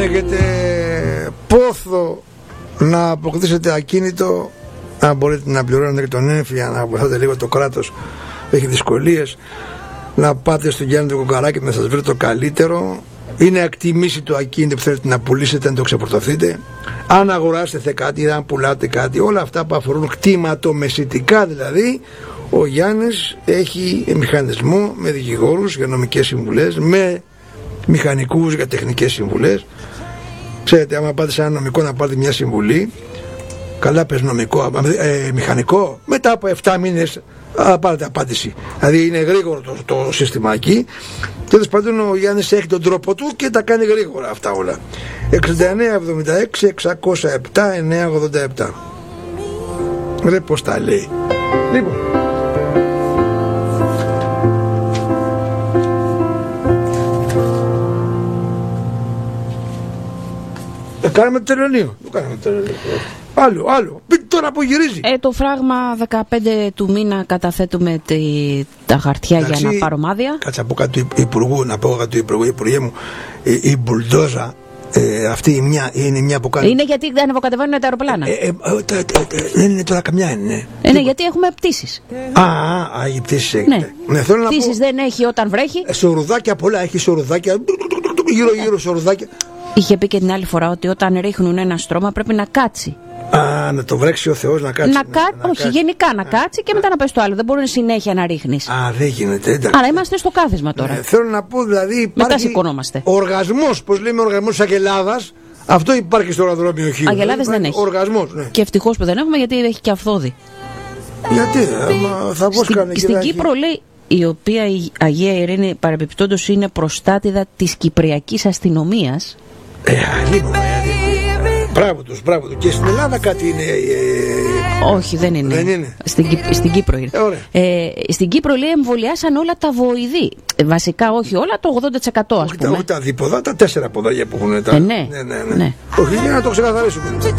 έχετε πόθο να αποκτήσετε ακίνητο, να μπορείτε να πληρώνετε και τον έμφυα, να βοηθάτε λίγο το κράτος, έχει δυσκολίες, να πάτε στο Γιάννη του Κοκαράκη να σας βρει το καλύτερο. Είναι εκτιμήσει το ακίνητο που θέλετε να πουλήσετε, να το ξεφορτωθείτε. Αν αγοράσετε κάτι, αν πουλάτε κάτι, όλα αυτά που αφορούν κτηματομεσητικά δηλαδή, ο Γιάννης έχει μηχανισμό με δικηγόρους για νομικές συμβουλές, με μηχανικούς για τεχνικές συμβουλές. Ξέρετε, άμα πάτε σε ένα νομικό να πάρετε μια συμβουλή, καλά πες νομικό, μηχανικό, μετά από 7 μήνες πάρετε απάντηση. Δηλαδή είναι γρήγορο το σύστημα εκεί. Τέλος πάντων ο Γιάννης έχει τον τρόπο του και τα κάνει γρήγορα αυτά όλα. 6976-607-987. Ρε πως τα λέει. Λοιπόν, κάναμε το τελωνίο. Άλλο. Τώρα που γυρίζει. Το φράγμα 15 του μήνα καταθέτουμε τα χαρτιά. Εντάξει, για να πάρω μάδια. Κάτσα από κάτι του Υπουργού, να πω κάτι του Υπουργού, Υπουργέ μου, η μπουλντόζα, αυτή είναι μια που κάνει. Είναι γιατί δεν ανεβοκατεβαίνουν τα αεροπλάνα. Δεν είναι τώρα καμιά, είναι. Ναι, γιατί έχουμε πτήσεις. Οι πτήσεις έχετε. Ναι, πτήσεις δεν έχει όταν βρέχει. Σορουδάκια πολλά, έχει σορουδάκια. Γύρω σορουδάκια. Είχε πει και την άλλη φορά ότι όταν ρίχνουν ένα στρώμα πρέπει να κάτσει. Να το βρέξει ο Θεός να κάτσει. Όχι, γενικά να κάτσει και μετά να πέσει το άλλο. Δεν μπορεί συνέχεια να ρίχνεις. Δεν γίνεται. Εντάξει. Άρα είμαστε στο κάθισμα τώρα. Θέλω να πω δηλαδή. Μετά σηκωνόμαστε. Οργασμός, πώς λέμε, οργασμός της Αγελάδας. Αυτό υπάρχει στο αεροδρόμιο Χ. Αγελάδες δεν έχει. Οργασμός, ναι. Και ευτυχώς που δεν έχουμε, γιατί έχει και αυθόδη. Γιατί, θα πω σκάνε. Στην Κύπρο λέει, η οποία η Αγία Ειρήνη παρεμπιπτόντως είναι προστάτηδα της Κυπριακής αστυνομίας. Λίγο. Μπράβο τους. Και στην Ελλάδα κάτι είναι. Όχι, δεν είναι. Στην Κύπρο είναι. Στην Κύπρο λέει εμβολιάσαν όλα τα βοηδή. Βασικά όχι όλα, το 80% ας πούμε. Όχι τα δίποδα, τα 4 ποδάρια που έχουν. Ναι. Όχι, για να το ξεκαθαρίσουμε.